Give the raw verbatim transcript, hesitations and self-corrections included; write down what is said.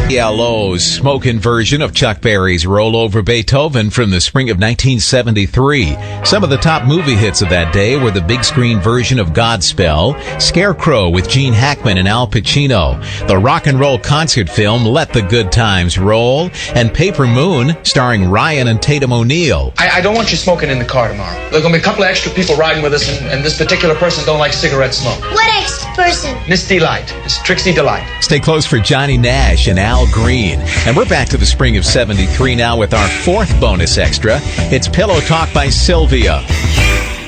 L O's smokin' version of Chuck Berry's Roll Over Beethoven from the spring of nineteen seventy-three. Some of the top movie hits of that day were the big screen version of Godspell, Scarecrow with Gene Hackman and Al Pacino, the rock and roll concert film Let the Good Times Roll, and Paper Moon starring Ryan and Tatum O'Neal. I, I don't want you smoking in the car tomorrow. There's going to be a couple of extra people riding with us, and, and this particular person don't like cigarette smoke. What extra person? Miss Delight. Miss Trixie Delight. Stay close for Johnny Nash and Al Green. And we're back to the spring of seventy-three now with our fourth bonus extra. It's Pillow Talk by Sylvia.